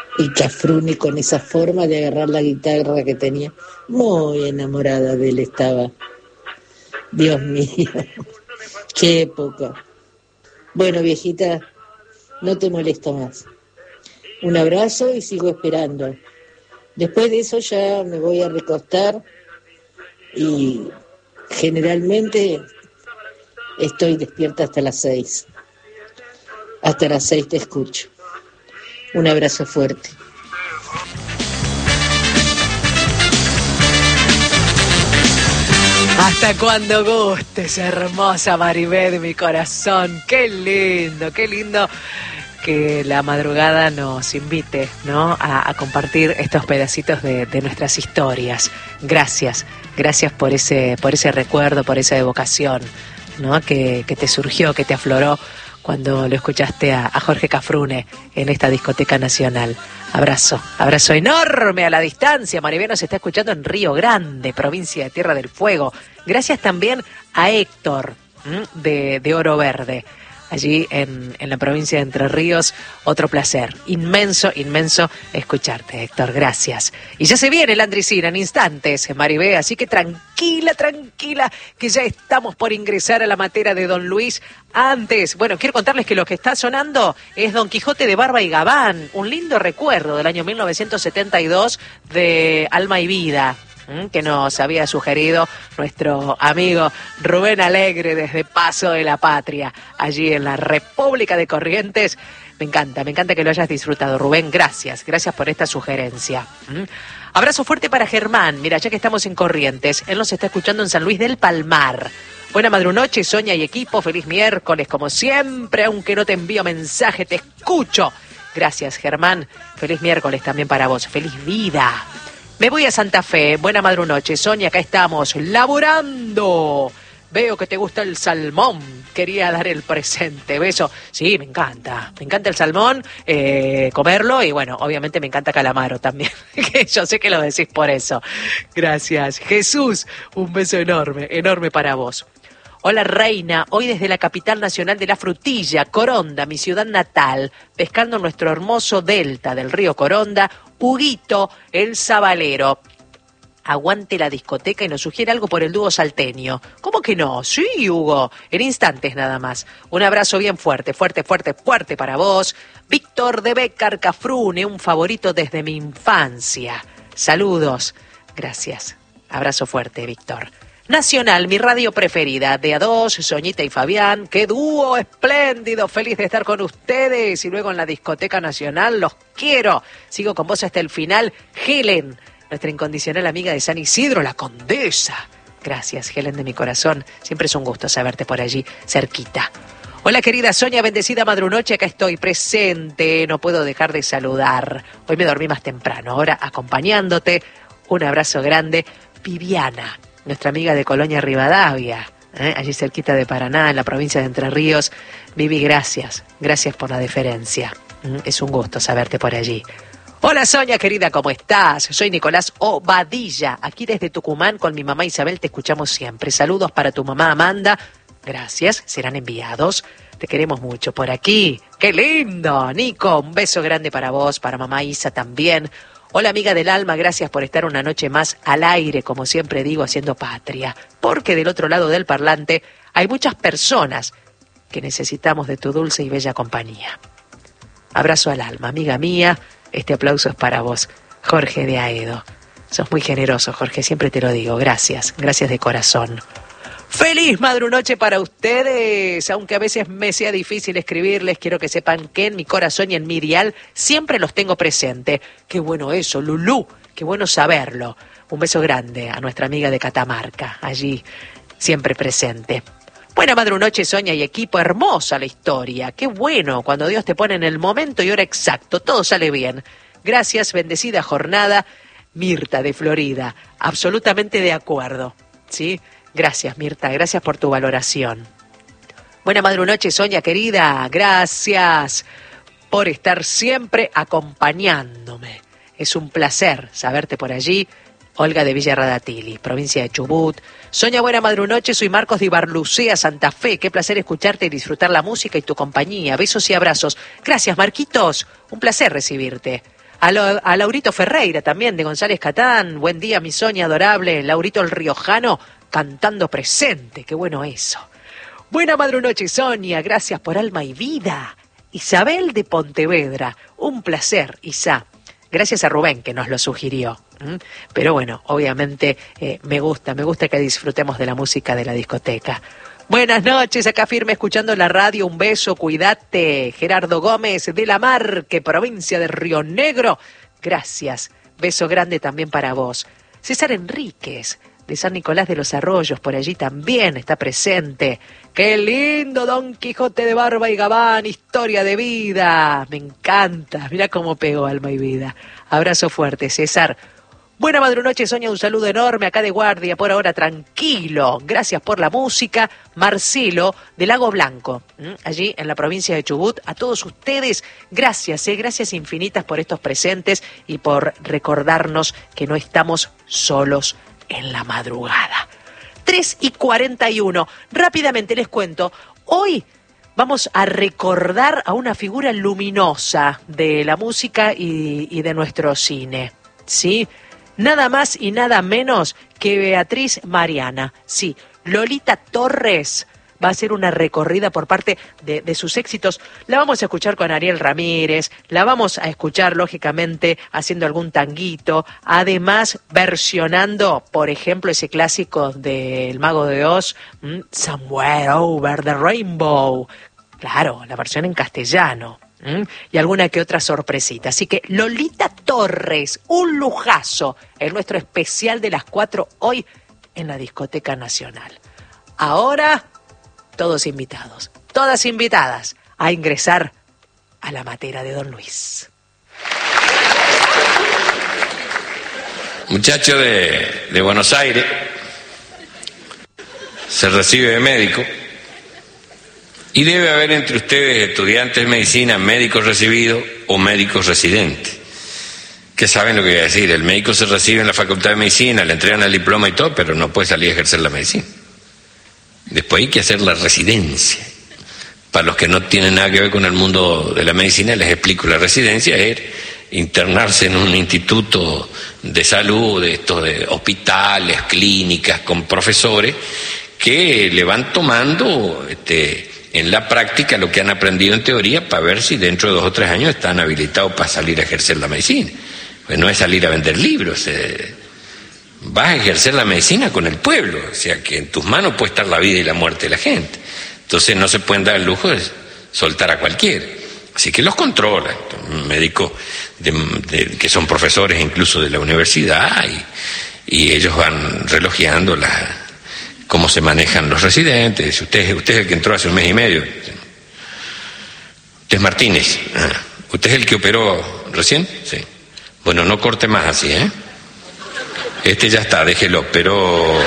Y Cafrune con esa forma de agarrar la guitarra que tenía, muy enamorada de él estaba. Dios mío, qué época. Bueno, viejita, no te molesto más. Un abrazo y sigo esperando. Después de eso ya me voy a recostar y generalmente estoy despierta hasta las 6. Hasta las 6 te escucho. Un abrazo fuerte. Hasta cuando gustes, hermosa Maribé de mi corazón. Qué lindo que la madrugada nos invite, ¿no? a compartir estos pedacitos de nuestras historias. Gracias por ese recuerdo, por esa evocación, ¿no? que te surgió, que te afloró cuando lo escuchaste a Jorge Cafrune en esta discoteca nacional. Abrazo enorme a la distancia. Maribel nos está escuchando en Río Grande, provincia de Tierra del Fuego. Gracias también a Héctor de Oro Verde, allí en la provincia de Entre Ríos. Otro placer, inmenso escucharte, Héctor, gracias. Y ya se viene la Andricina en instantes, Maribé, así que tranquila, que ya estamos por ingresar a la materia de Don Luis. Antes, bueno, quiero contarles que lo que está sonando es Don Quijote de Barba y Gabán, un lindo recuerdo del año 1972 de Alma y Vida, que nos había sugerido nuestro amigo Rubén Alegre desde Paso de la Patria, allí en la República de Corrientes. Me encanta que lo hayas disfrutado, Rubén, gracias por esta sugerencia. Abrazo fuerte para Germán, mira, ya que estamos en Corrientes, él nos está escuchando en San Luis del Palmar. Buena madrunoche, Sonia y equipo, feliz miércoles, como siempre, aunque no te envío mensaje, te escucho. Gracias, Germán, feliz miércoles también para vos, feliz vida. Me voy a Santa Fe, buena madrunoche, Sonia, acá estamos, laburando. Veo que te gusta el salmón, quería dar el presente, beso. Sí, me encanta el salmón, comerlo y bueno, obviamente me encanta calamaro también, que yo sé que lo decís por eso. Gracias, Jesús, un beso enorme para vos. Hola Reina, hoy desde la capital nacional de la frutilla, Coronda, mi ciudad natal, pescando nuestro hermoso delta del río Coronda, Huguito, el Sabalero. Aguante la discoteca y nos sugiere algo por el dúo salteño. ¿Cómo que no? Sí, Hugo, en instantes nada más. Un abrazo bien fuerte para vos. Víctor de Bécar Cafrune, un favorito desde mi infancia. Saludos. Gracias. Abrazo fuerte, Víctor. Nacional, mi radio preferida, de A2, Soñita y Fabián, qué dúo espléndido, feliz de estar con ustedes, y luego en la discoteca nacional, los quiero, sigo con vos hasta el final, Helen, nuestra incondicional amiga de San Isidro, la Condesa, gracias Helen de mi corazón, siempre es un gusto saberte por allí, cerquita. Hola querida Sonia, bendecida madrunoche, acá estoy presente, no puedo dejar de saludar, hoy me dormí más temprano, ahora acompañándote, un abrazo grande, Viviana, nuestra amiga de Colonia Rivadavia, allí cerquita de Paraná, en la provincia de Entre Ríos. Vivi, gracias por la deferencia. Es un gusto saberte por allí. Hola Sonia, querida, ¿cómo estás? Soy Nicolás Obadilla, aquí desde Tucumán con mi mamá Isabel, te escuchamos siempre. Saludos para tu mamá Amanda. Gracias, serán enviados. Te queremos mucho por aquí. ¡Qué lindo! Nico, un beso grande para vos, para mamá Isa también. Hola amiga del alma, gracias por estar una noche más al aire, como siempre digo, haciendo patria. Porque del otro lado del parlante hay muchas personas que necesitamos de tu dulce y bella compañía. Abrazo al alma, amiga mía, este aplauso es para vos, Jorge de Aedo. Sos muy generoso, Jorge, siempre te lo digo, gracias de corazón. ¡Feliz madrunoche para ustedes! Aunque a veces me sea difícil escribirles, quiero que sepan que en mi corazón y en mi dial siempre los tengo presente. ¡Qué bueno eso, Lulú! ¡Qué bueno saberlo! Un beso grande a nuestra amiga de Catamarca, allí siempre presente. Buena madrunoche, Sonia y equipo, hermosa la historia. ¡Qué bueno cuando Dios te pone en el momento y hora exacto! Todo sale bien. Gracias, bendecida jornada. Mirta de Florida, absolutamente de acuerdo, ¿sí? Gracias, Mirta, gracias por tu valoración. Buena madrunoche, Sonia, querida, gracias por estar siempre acompañándome. Es un placer saberte por allí. Olga de Villa Radatili, provincia de Chubut. Sonia, buena madrunoche, soy Marcos de Ibarlucea, Santa Fe. Qué placer escucharte y disfrutar la música y tu compañía. Besos y abrazos. Gracias, Marquitos, un placer recibirte. A Laurito Ferreira también, de González Catán. Buen día, mi Sonia adorable. Laurito el Riojano cantando presente. Qué bueno eso. Buena madrunoche, Sonia. Gracias por alma y vida. Isabel de Pontevedra. Un placer, Isa. Gracias a Rubén que nos lo sugirió. Pero bueno, obviamente me gusta que disfrutemos de la música de la discoteca. Buenas noches, acá firme escuchando la radio, un beso, cuídate. Gerardo Gómez de La Marque, provincia de Río Negro. Gracias, beso grande también para vos. César Enríquez, de San Nicolás de los Arroyos, por allí también está presente. ¡Qué lindo Don Quijote de Barba y Gabán! Historia de vida, me encanta, mira cómo pegó alma y vida. Abrazo fuerte, César. Buena madrunoche, Sonia, un saludo enorme acá de guardia, por ahora tranquilo. Gracias por la música. Marcelo, de Lago Blanco, allí en la provincia de Chubut. A todos ustedes, gracias, gracias infinitas por estos presentes y por recordarnos que no estamos solos en la madrugada. 3:41. Rápidamente les cuento, hoy vamos a recordar a una figura luminosa de la música y de nuestro cine, ¿sí? Nada más y nada menos que Beatriz Mariana. Sí, Lolita Torres va a hacer una recorrida por parte de sus éxitos. La vamos a escuchar con Ariel Ramírez, la vamos a escuchar, lógicamente, haciendo algún tanguito. Además, versionando, por ejemplo, ese clásico del Mago de Oz, Somewhere Over the Rainbow. Claro, la versión en castellano. Y alguna que otra sorpresita. Así que Lolita Torres, un lujazo en nuestro especial de las 4 hoy en la Discoteca Nacional. Ahora, todos invitados, todas invitadas a ingresar a la matera de Don Luis. Muchacho de Buenos Aires, se recibe de médico. Y debe haber entre ustedes estudiantes de medicina, médicos recibidos o médicos residentes. Que saben lo que voy a decir. El médico se recibe en la facultad de medicina, le entregan el diploma y todo, pero no puede salir a ejercer la medicina. Después hay que hacer la residencia. Para los que no tienen nada que ver con el mundo de la medicina, les explico. La residencia es internarse en un instituto de salud, de hospitales, clínicas, con profesores que le van tomando en la práctica lo que han aprendido en teoría para ver si dentro de 2 o 3 años están habilitados para salir a ejercer la medicina. Pues no es salir a vender libros, vas a ejercer la medicina con el pueblo, o sea que en tus manos puede estar la vida y la muerte de la gente. Entonces no se pueden dar el lujo de soltar a cualquiera. Así que los controlan, médicos que son profesores incluso de la universidad y ellos van relojeando cómo se manejan los residentes. Usted es el que entró hace 1 mes y medio. Usted es Martínez. ¿Usted es el que operó recién? Sí. Bueno, no corte más así, ¿eh? Ya está, déjelo, pero...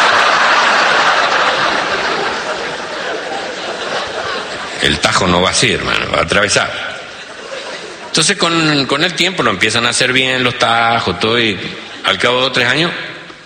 El tajo no va así, hermano, va a atravesar. Entonces con el tiempo lo empiezan a hacer bien los tajos, todo, y al cabo de 2 o 3 años...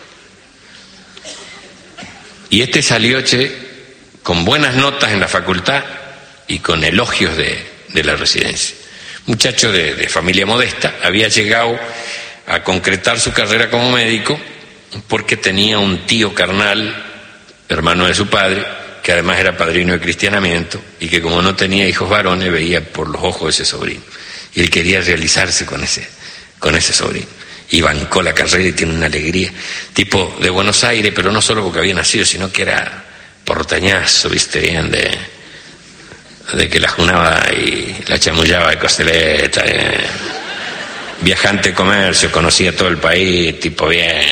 Y salió, con buenas notas en la facultad y con elogios de la residencia. Muchacho de familia modesta, había llegado a concretar su carrera como médico porque tenía un tío carnal, hermano de su padre, que además era padrino de cristianamiento y que como no tenía hijos varones veía por los ojos de ese sobrino. Y él quería realizarse con ese sobrino. Y bancó la carrera y tiene una alegría. Tipo de Buenos Aires, pero no solo porque había nacido, sino que era portañazo, ¿viste? Bien de que la junaba y la chamullaba de costeleta. Viajante de comercio, conocía todo el país, tipo bien.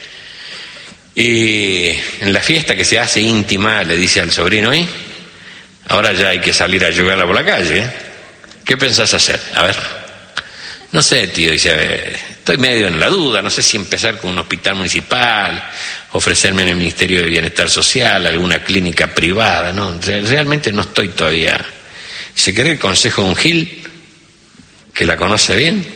Y en la fiesta que se hace íntima, le dice al sobrino, ahora ya hay que salir a jugarla por la calle, ¿eh? ¿Qué pensás hacer? A ver. No sé, tío, dice, estoy medio en la duda, no sé si empezar con un hospital municipal, ofrecerme en el Ministerio de Bienestar Social, alguna clínica privada, no, realmente no estoy todavía. ¿Se quiere el consejo de un Gil, que la conoce bien,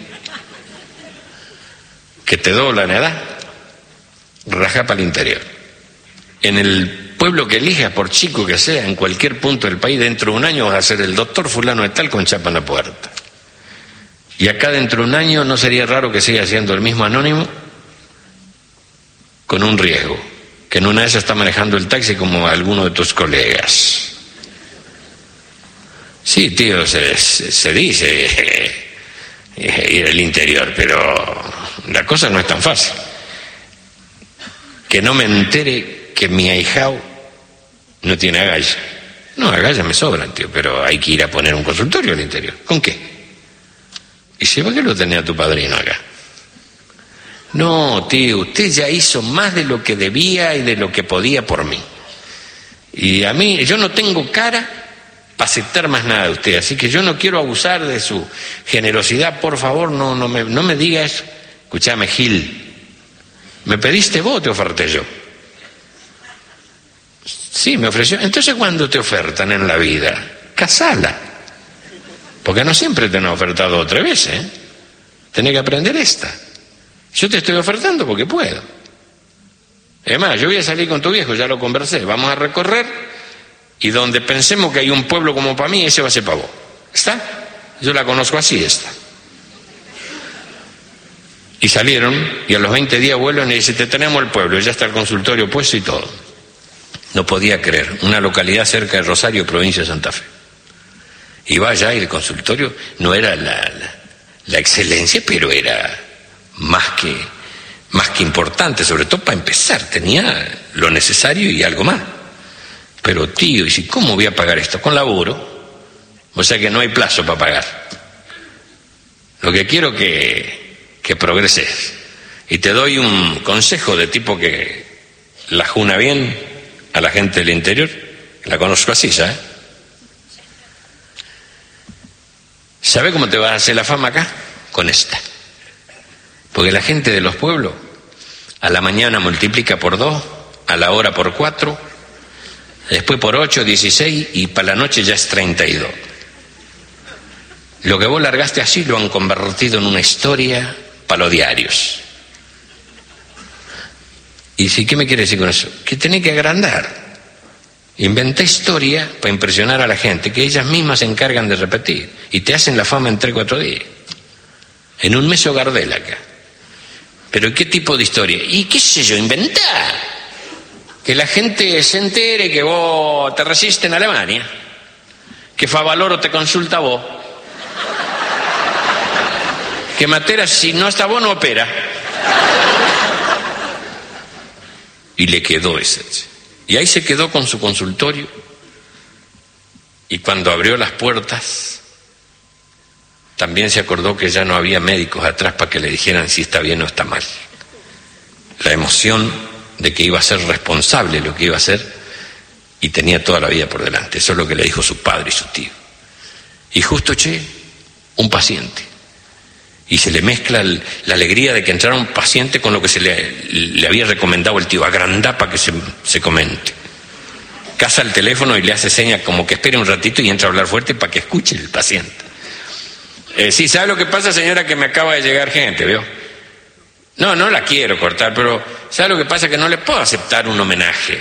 que te dobla en edad? Rajá para el interior. En el pueblo que elijas, por chico que sea, en cualquier punto del país, dentro de 1 año vas a ser el doctor fulano de tal con chapa en la puerta. Y acá dentro de un año no sería raro que siga siendo el mismo anónimo, con un riesgo, que en una de esas está manejando el taxi como alguno de tus colegas. Sí, tío, se dice ir al interior, pero la cosa no es tan fácil. Que no me entere que mi ahijao no tiene agallas. No, agallas me sobran, tío, pero hay que ir a poner un consultorio al interior. ¿Con qué? Y si ¿por qué lo tenía tu padrino acá? No, tío, usted ya hizo más de lo que debía y de lo que podía por mí. Y a mí, yo no tengo cara para aceptar más nada de usted, así que yo no quiero abusar de su generosidad, por favor, no me diga eso. Escuchame, Gil, ¿me pediste vos o te oferté yo? Sí, me ofreció. Entonces, ¿cuándo te ofertan en la vida? Casala. Porque no siempre te han ofertado otra vez, ¿eh? Tenés que aprender esta. Yo te estoy ofertando porque puedo. Es más, yo voy a salir con tu viejo, ya lo conversé. Vamos a recorrer y donde pensemos que hay un pueblo como para mí, ese va a ser para vos. ¿Está? Yo la conozco así, esta. Y salieron y a los 20 días vuelven y dicen, te tenemos el pueblo, ya está el consultorio puesto y todo. No podía creer, una localidad cerca de Rosario, provincia de Santa Fe. Y va allá y el consultorio no era la excelencia, pero era más que importante, sobre todo para empezar, tenía lo necesario y algo más. Pero tío, ¿y si cómo voy a pagar esto? Con laburo, o sea que no hay plazo para pagar. Lo que quiero que progreses. Y te doy un consejo de tipo que la juna bien a la gente del interior, la conozco así, ¿sabes? ¿Sabe cómo te va a hacer la fama acá? Con esta. Porque la gente de los pueblos a la mañana multiplica por 2, a la hora por 4, después por 8, 16 y para la noche ya es 32. Lo que vos largaste así lo han convertido en una historia para los diarios. ¿Y si qué me quiere decir con eso? Que tenés que agrandar. Inventa historia para impresionar a la gente, que ellas mismas se encargan de repetir. Y te hacen la fama en 3 o 4 días. En un mes o Gardel acá. ¿Pero qué tipo de historia? Y qué sé yo, inventar. Que la gente se entere que vos te resistes en Alemania. Que Favaloro te consulta a vos. Que Matera, si no está vos, no opera. Y le quedó ese. Y ahí se quedó con su consultorio. Y cuando abrió las puertas, también se acordó que ya no había médicos atrás para que le dijeran si está bien o está mal. La emoción de que iba a ser responsable lo que iba a hacer y tenía toda la vida por delante. Eso es lo que le dijo su padre y su tío. Y justo, un paciente. Y se le mezcla la alegría de que entrara un paciente con lo que se le había recomendado el tío. Agrandá para que se comente. Casa el teléfono y le hace señas como que espere un ratito y entra a hablar fuerte para que escuche el paciente. Sí, ¿sabe lo que pasa, señora? Que me acaba de llegar gente, ¿vio? No la quiero cortar, pero ¿sabe lo que pasa? Que no le puedo aceptar un homenaje.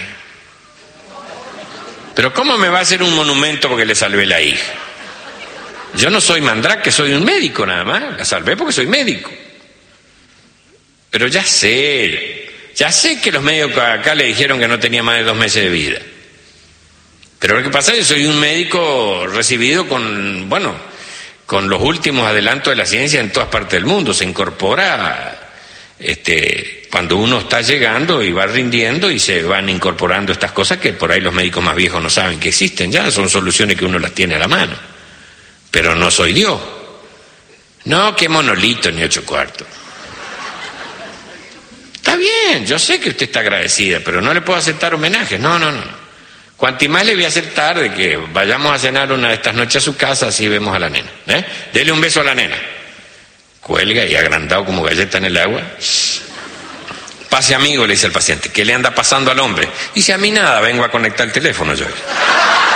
Pero ¿cómo me va a hacer un monumento porque le salvé la hija? Yo no soy mandrake, soy un médico nada más. La salvé porque soy médico. Pero ya sé que los médicos acá le dijeron que no tenía más de 2 meses de vida. Pero lo que pasa es que soy un médico recibido con los últimos adelantos de la ciencia en todas partes del mundo. Se incorpora cuando uno está llegando y va rindiendo y se van incorporando estas cosas que por ahí los médicos más viejos no saben que existen ya. Son soluciones que uno las tiene a la mano. Pero no soy Dios. No, qué monolito ni 8 cuartos. Está bien, yo sé que usted está agradecida, pero no le puedo aceptar homenajes. No. Cuanto más le voy a aceptar de que vayamos a cenar una de estas noches a su casa, así vemos a la nena. Dele un beso a la nena. Cuelga y agrandado como galleta en el agua. Pase, amigo, le dice el paciente. ¿Qué le anda pasando al hombre? Dice, a mí nada, vengo a conectar el teléfono yo.